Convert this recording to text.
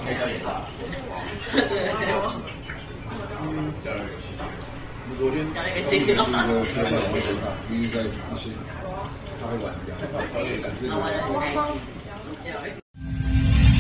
昨天讲那个心情了。 第一在一些他会玩一样，感觉。